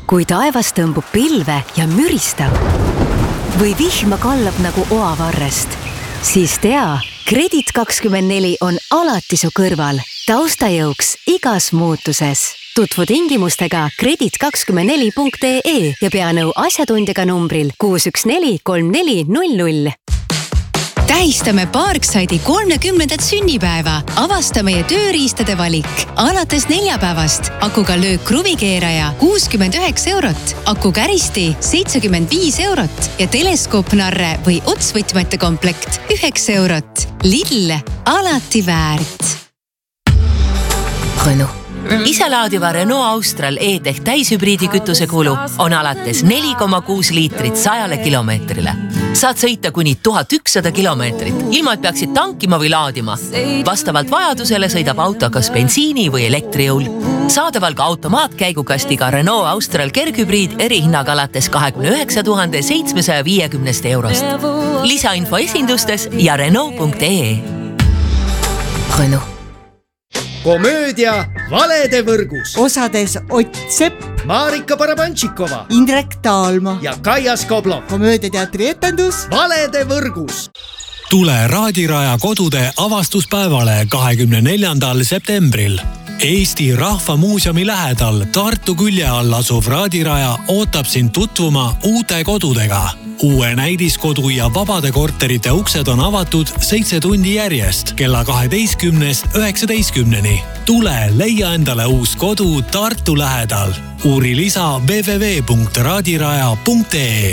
kui taevas tõmbub pilve ja müristab või vihma kallab nagu oavarrest, siis tea, Kredit24 on alati su kõrval, taustajõuks igas muutuses. Tutvu tingimustega kredit24.ee ja pea nõu asjatundjaga numbril 6143400. Tähistame Parkside'i 30. sünnipäeva. Avasta meie tööriistade valik. Alates neljapäevast akuga löök kruvikeeraja 69 €, akukäristi 75 € ja teleskoopnarre või otsvõtmete komplekt 9 €. Lidl, alati väärt. Renault. Iselaadiva Renault Austral E-Tech täishübriidikütuse kulu on alates 4,6 liitrit 100 kilomeetrile. Saad sõita kuni 1100 kilomeetrit, ilma et peaksid tankima või laadima. Vastavalt vajadusele sõidab auto kas bensiini või elektrijõul. Saadaval ka automaatkäigukastiga Renault Austral kerghübriid erihinnaga alates 29 750 €. Lisainfo esindustes ja Renault.ee. Renault. Komöödia Valede võrgus. Osades Ott Sepp, Marika Barabantšikova, Indrek Taalma ja Kaia Skoblov. Komöödiateatri etendus Valede võrgus. Tule Raadiraja kodude avastuspäevale 24. septembril. Eesti Rahvamuuseumi lähedal Tartu külje all asuv Raadiraja ootab sind tutvuma uute kodudega. Uue näidiskodu ja vabade korterite uksed on avatud 7 tundi järjest kella 12–19. Tule leia endale uus kodu Tartu lähedal. Uuri lisa www.raadiraja.ee.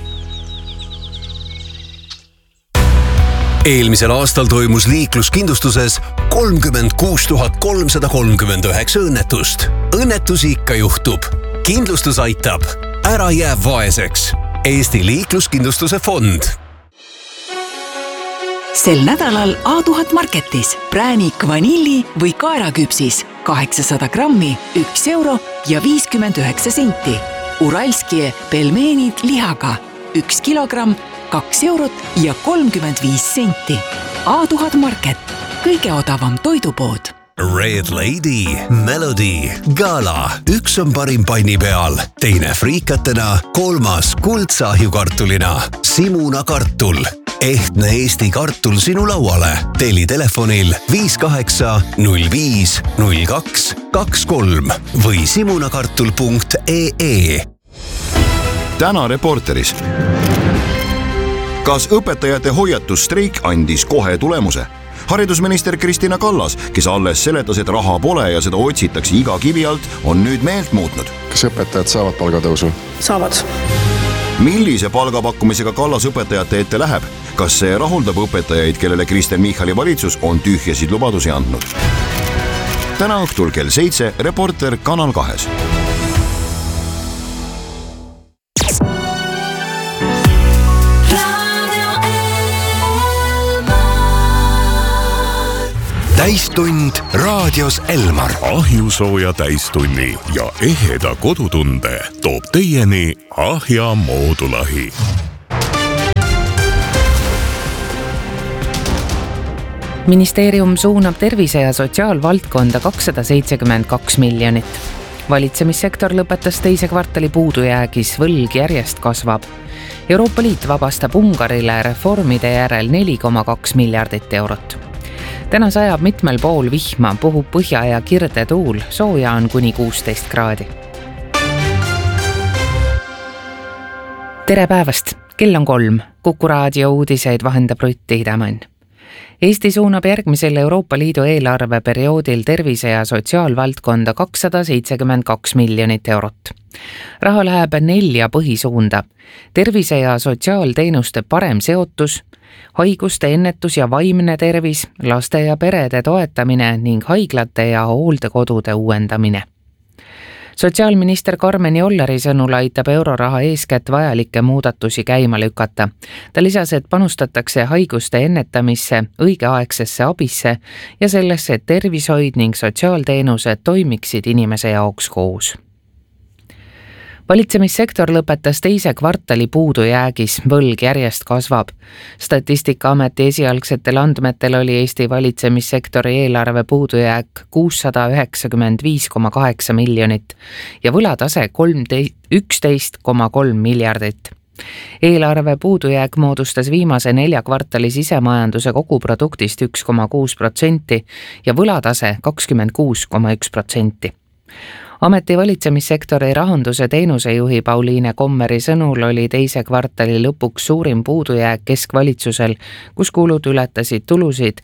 Eelmisel aastal toimus liikluskindlustuses 36 339 õnnetust. Õnnetusi ikka juhtub. Kindlustus aitab. Ära jää vaeseks. Eesti liikluskindlustuse fond. Sel nädalal A1000 Marketis präänik vanilli või kaeraküpsis 800 grammi 1 € ja 59 senti. Uralskie pelmeenid lihaga 1 kilogramm 2 € ja 35 senti. A1000 Market, kõige odavam toidupood. Red Lady, Melody, Gala. Üks on parim panni peal, teine friikatena, kolmas kuldsahjukartulina. Simuna kartul. Ehtne Eesti kartul sinu lauale. Telli telefonil 58 05 02 23 või simunakartul.ee. Täna Reporteris. Kas õpetajate hoiatusstreik andis kohe tulemuse? Haridusminister Kristina Kallas, kes alles seletas, et raha pole ja seda otsitakse iga kivi alt, on nüüd meelt muutnud. Kas õpetajad saavad palgatõusu? Saavad. Millise palgapakkumisega Kallas õpetajate ette läheb? Kas see rahuldab õpetajaid, kellele Kristen Michali valitsus on tühjasid lubadusi andnud? Täna õhtul kell 7 Reporter Kanal 2. Täistund raadios Elmar. Ahjusooja täistunni ja eheda kodutunde toob teieni Ahja moodulahi. Ministeerium suunab tervise- ja sotsiaalvaldkonda 272 miljonit. Valitsemissektor lõpetas teise kvartali puudujäägis, võlg järjest kasvab. Euroopa Liit vabastab Ungarile reformide järel 4,2 miljardit eurot. Täna sajab mitmel pool vihma, puhub põhja- ja kirde tuul, sooja on kuni 16 kraadi. Tere päevast, kell on 3, Kuku raadio uudiseid vahendab Rutt Hidemann. Eesti suunab järgmisel Euroopa Liidu eelarveperioodil tervise- ja sotsiaalvaldkonda 272 miljonit eurot. Raha läheb 4 põhisuunda: tervise- ja sotsiaalteenuste parem seotus, haiguste ennetus ja vaimne tervis, laste ja perede toetamine ning haiglate ja hooldekodude uuendamine. Sotsiaalminister Karmen Jolleri sõnul aitab euroraha eeskätt vajalikke muudatusi käima lükata. Ta lisas, et panustatakse haiguste ennetamisse, õigeaegsesse abisse ja sellesse, et tervishoid ning sotsiaalteenused toimiksid inimese jaoks koos. Valitsemissektor lõpetas teise kvartali puudujäägis, võlg järjest kasvab. Statistikaameti esialgsetel andmetel oli Eesti valitsemissektori eelarve puudujääk 695,8 miljonit ja võlatase 11,3 miljardit. Eelarve puudujääk moodustas viimase 4 kvartali sisemajanduse koguproduktist 1,6% ja võlatase 26,1%. Ameti valitsemissektori rahanduse teenusejuhi Pauliine Kommeri sõnul oli teise kvartali lõpuks suurim puudujääk keskvalitsusel, kus kulud ületasid tulusid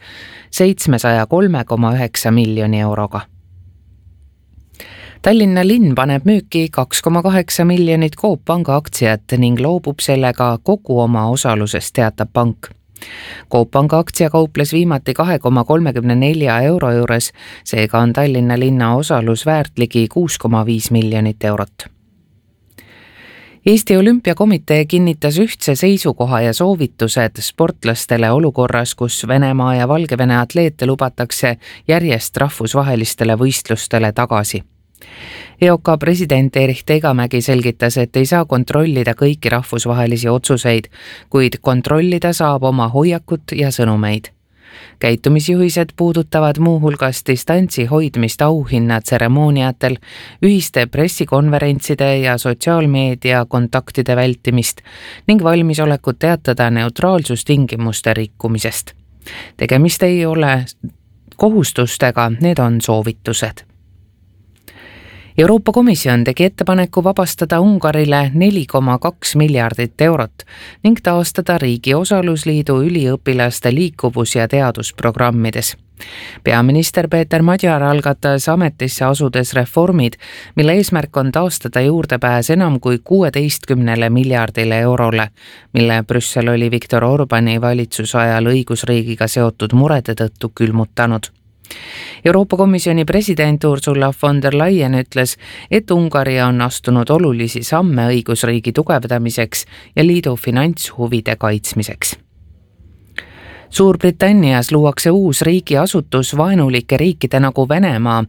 703,9 miljoni euroga. Tallinna linn paneb müüki 2,8 miljonit Coop Panga aktsiat ning loobub sellega kogu oma osalusest, teatab pank. Coop Panga aktsia kauples viimati 2,34 euro juures, seega on Tallinna linna osalus väärt ligi 6,5 miljonit eurot. Eesti Olümpiakomitee kinnitas ühtse seisukoha ja soovitused sportlastele olukorras, kus Venemaa ja Valgevene atleete lubatakse järjest rahvusvahelistele võistlustele tagasi. EOK president Erich Tegamägi selgitas, et ei saa kontrollida kõiki rahvusvahelisi otsuseid, kuid kontrollida saab oma hoiakut ja sõnumeid. Käitumisjuhised puudutavad muuhulgas distantsi hoidmist auhinnatseremooniatel, ühiste pressikonverentside ja sotsiaalmeedia kontaktide vältimist ning valmisolekut teatada neutraalsustingimuste rikkumisest. Tegemist ei ole kohustustega, need on soovitused. Euroopa Komisjon tegi ettepaneku vabastada Ungarile 4,2 miljardit eurot ning taastada riigi osalusliidu üliõpilaste liikuvus- ja teadusprogrammides. Peaminister Peeter Madjar algatas ametisse asudes reformid, mille eesmärk on taastada juurdepääs enam kui 16 miljardile eurole, mille Brüssel oli Viktor Orbáni valitsusajal õigusriigiga seotud murede tõttu külmutanud. Euroopa Komisjoni president Ursula von der Leyen ütles, et Ungari on astunud olulisi samme õigusriigi tugevdamiseks ja liidu finantshuvide kaitsmiseks. Suurbritannias luuakse uus riigiasutus vaenulike riikide nagu Venemaa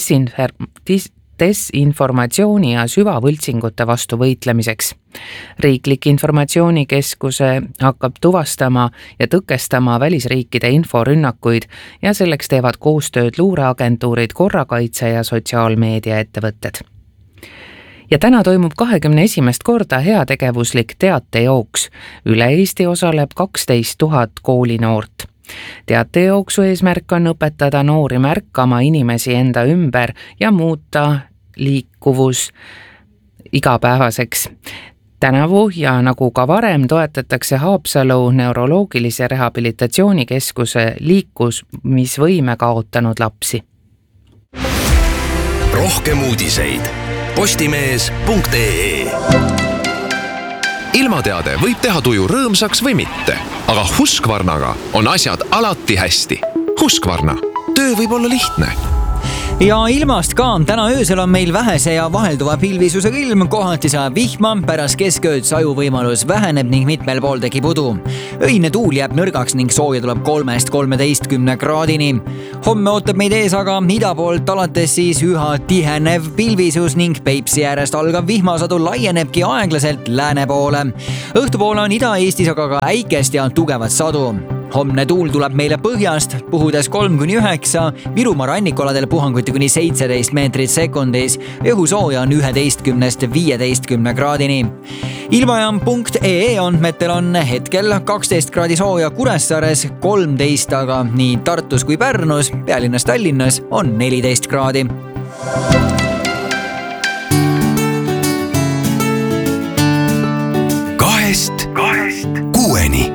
desinformatsiooni ja süvavõltsingute vastu võitlemiseks. Riiklik informatsioonikeskuse hakkab tuvastama ja tõkestama välisriikide inforünnakuid ja selleks teevad koostööd luureagentuurid, korrakaitse ja sotsiaalmeediaettevõtted. Ja täna toimub 21. korda heategevuslik teatejooks. Üle Eesti osaleb 12 000 koolinoort. Teatejooksu eesmärk on õpetada noori märkama inimesi enda ümber ja muuta liikuvus igapäevaseks. Tänavu ja nagu ka varem toetatakse Haapsalu neuroloogilise rehabilitatsioonikeskuse liikumisvõime kaotanud lapsi. Rohkem uudiseid postimees.ee. Ilmateade võib teha tuju rõõmsaks või mitte, aga Husqvarnaga on asjad alati hästi. Husqvarna, töö võib olla lihtne. Ja ilmast ka, täna öösel on meil vähese ja vahelduva pilvisusega ilm, kohati saab vihma, pärast keskööd sajuvõimalus väheneb ning mitmel pool tekib udu. Öine tuul jääb nõrgaks ning sooja tuleb 3-13 kraadini. Homme ootab meid ees aga ida poolt alates siis üha tihenev pilvisus ning Peipsi äärest algav vihmasadu laienebki aeglaselt lääne poole. Õhtupoole on Ida-Eestis aga ka äikest ja tugevat sadu. Homne tuul tuleb meile põhjast, puhudes 3-9, Virumaa rannikualadel puhanguti kuni 17 meetrit sekundis, õhusooja on 11-15 kraadini. Ilmajaam.ee andmetel on hetkel 12 kraadi sooja Kuressaares, 13 aga nii Tartus kui Pärnus, pealinnas Tallinnas on 14 kraadi. Kahest kuueni.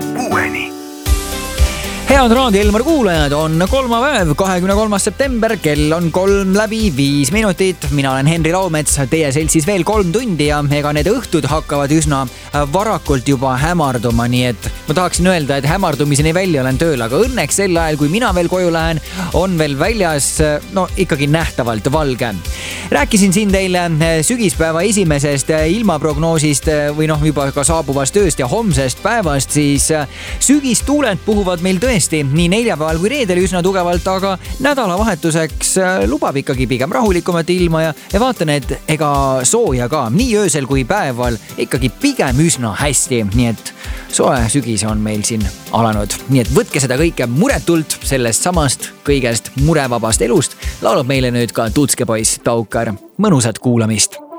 Head Raadio Elmar kuulajad, on kolmapäev, 23. september, kell on 3:05 minutit. Mina olen Henri Laumets, teie seltsis veel 3 tundi ja ega need õhtud hakkavad üsna varakult juba hämarduma, nii et ma tahaksin öelda, et hämardumiseni välja olen tööl, aga õnneks sel ajal, kui mina veel koju lähen, on veel väljas ikkagi nähtavalt valge. Rääkisin siin teile sügispäeva esimesest ilmaprognoosist või juba ka saabuvast ööst ja homsest päevast, siis sügistuuled puhuvad meil tõesti nii neljapäeval kui reedel üsna tugevalt, aga nädalavahetuseks lubab ikkagi pigem rahulikumat ilma ja vaatan, et ega sooja ka nii öösel kui päeval ikkagi pigem üsna hästi, nii et soe sügis on meil siin alanud. Nii et võtke seda kõike muretult, sellest samast kõigest murevabast elust laulab meile nüüd ka Tutske poiss Taukar. Mõnusat kuulamist!